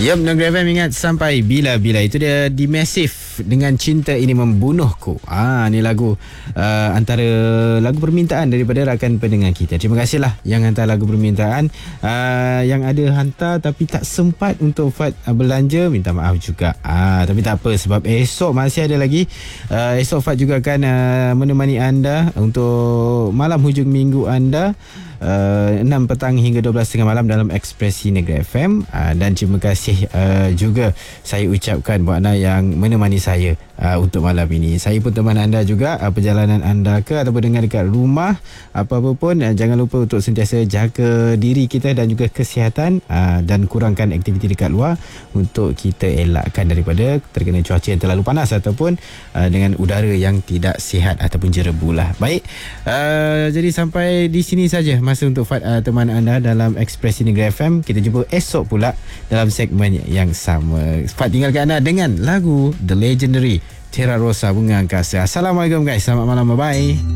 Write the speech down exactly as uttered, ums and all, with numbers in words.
Yap, Negeri F M ingat sampai bila-bila. Itu dia The Massive dengan Cinta Ini Membunuhku. Ah, ni lagu uh, antara lagu permintaan daripada rakan pendengar kita. Terima kasihlah yang hantar lagu permintaan. Uh, yang ada hantar tapi tak sempat untuk Fat uh, belanja, minta maaf juga. Ah, tapi tak apa sebab esok masih ada lagi. Uh, esok Fat juga akan uh, menemani anda untuk malam hujung minggu anda. Uh, enam petang hingga dua belas tiga puluh malam dalam Ekspresi Negeri F M. uh, Dan terima kasih uh, juga saya ucapkan buat anda yang menemani saya uh, untuk malam ini. Saya pun teman anda juga, uh, perjalanan anda ke ataupun dengar dekat rumah, apa-apa pun, uh, jangan lupa untuk sentiasa jaga diri kita dan juga kesihatan, uh, dan kurangkan aktiviti dekat luar untuk kita elakkan daripada terkena cuaca yang terlalu panas ataupun uh, dengan udara yang tidak sihat ataupun jerebu lah. Baik, uh, jadi sampai di sini saja masa untuk Fat uh, teman anda dalam Ekspresi Negeri F M. Kita jumpa esok pula dalam segmen yang sama. Fat tinggalkan anda dengan lagu The Legendary Terra Rosa, Bunga Angkasa. Assalamualaikum guys, selamat malam, bye bye.